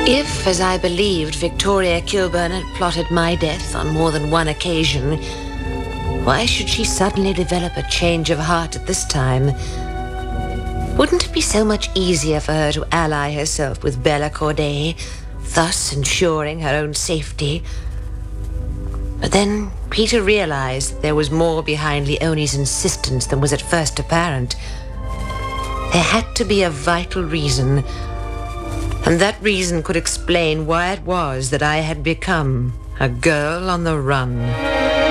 If, as I believed, Victoria Kilburn had plotted my death on more than one occasion, why should she suddenly develop a change of heart at this time? Wouldn't it be so much easier for her to ally herself with Bella Corday, thus ensuring her own safety? But then Peter realized there was more behind Leonie's insistence than was at first apparent. There had to be a vital reason, and that reason could explain why it was that I had become a girl on the run.